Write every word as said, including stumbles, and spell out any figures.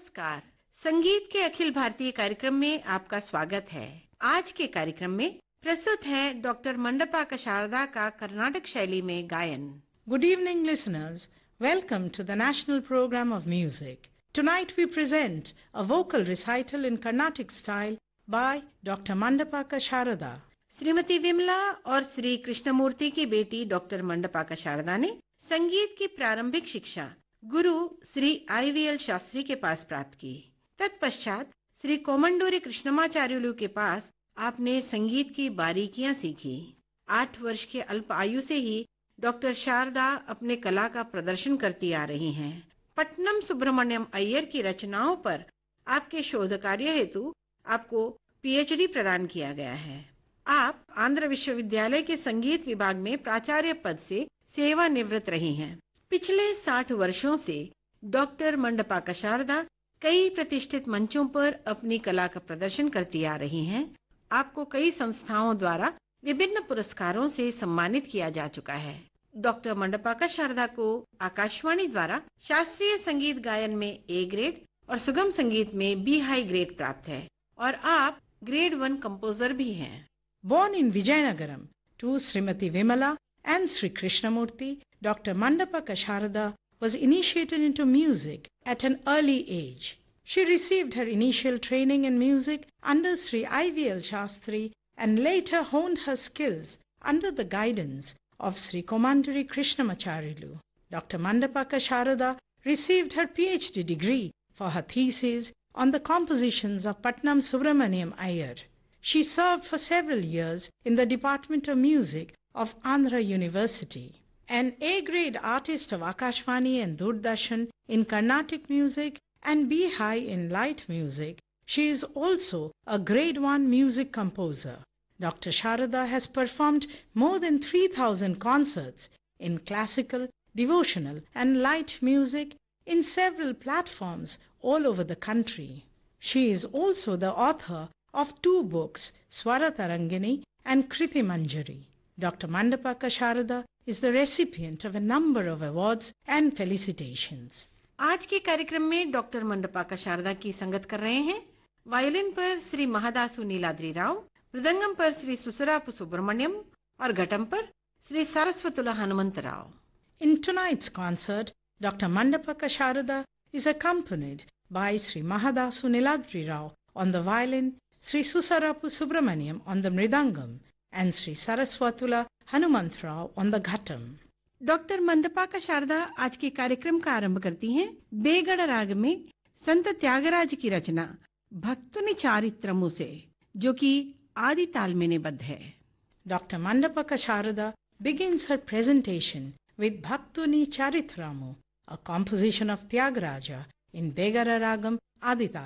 नमस्कार। संगीत के अखिल भारतीय कार्यक्रम में आपका स्वागत है। आज के कार्यक्रम में प्रस्तुत है डॉक्टर मंडपा कशारदा का कर्नाटक शैली में गायन। Good evening, listeners. Welcome to the National Program of Music. Tonight we present a vocal recital in Carnatic style by Doctor Mandapa Kasharada. Shrimati Vimla और श्री कृष्णमूर्ति की बेटी डॉक्टर मंडपा कशारदा ने संगीत की प्रारंभिक शिक्षा गुरु श्री आई वी एल शास्त्री के पास प्राप्त की। तत्पश्चात श्री कोमंडूरी कृष्णमाचार्युलु के पास आपने संगीत की बारीकियां सीखी। आठ वर्ष के अल्प आयु से ही डॉक्टर शारदा अपने कला का प्रदर्शन करती आ रही हैं। पट्टनम सुब्रमण्यम अय्यर की रचनाओं पर आपके शोध कार्य हेतु आपको पी एच डी प्रदान किया गया है। आप आंध्र विश्वविद्यालय के संगीत विभाग में प्राचार्य पद से सेवानिवृत्त रही हैं। पिछले साठ वर्षों से डॉक्टर मंडपा कशारदा कई प्रतिष्ठित मंचों पर अपनी कला का प्रदर्शन करती आ रही हैं। आपको कई संस्थाओं द्वारा विभिन्न पुरस्कारों से सम्मानित किया जा चुका है। डॉक्टर मंडपा कशारदा को आकाशवाणी द्वारा शास्त्रीय संगीत गायन में ए ग्रेड और सुगम संगीत में बी हाई ग्रेड प्राप्त है और आप ग्रेड वन कंपोजर भी हैं। Born in Vijayanagaram to Srimati Vimala and Sri Krishnamurti, Doctor Mandapa Kasharada was initiated into music at an early age. She received her initial training in music under Sri I V L Shastri and later honed her skills under the guidance of Sri Komanduri Krishnamacharyalu. Doctor Mandapa Kasharada received her P H D degree for her thesis on the compositions of Patnam Subramaniam Iyer. She served for several years in the Department of Music of Andhra University. An A-grade artist of Akashvani and Doordarshan in Carnatic music and B-high in light music, she is also a grade one music composer. Doctor Sharada has performed more than three thousand concerts in classical, devotional and light music in several platforms all over the country. She is also the author of two books, Swara Tarangini and Kriti Manjari. Doctor Mandapa Kasharada is the recipient of a number of awards and felicitations. आज के कार्यक्रम में doctor mandapa कशारदा की संगत कर रहे हैं violin पर श्री महादासु नीलाद्रि राव, मृदंगम पर श्री सुसरापु सुब्रमण्यम और घटम पर Shri सरस्वतुला Hanumant Rao. In tonight's concert, Doctor Mandapa Kasharada is accompanied by Sri Mahadasu Niladri Rao on the violin, Sri Susarapu Subramaniam on the mridangam and Sri Saraswatula Hanumant Rao on the ghatam. Doctor mandapa कशारदा आज के कार्यक्रम का आरंभ करती हैं बेगड़ राग में संत त्यागराज की रचना भक्तुनि चारित्रमु से, जो कि आदि ताल में निबद्ध है. Doctor Mandapa Kasharada begins her presentation with Bhaktuni Charitramu, a composition of Tyagaraja in Begara Ragam Adital.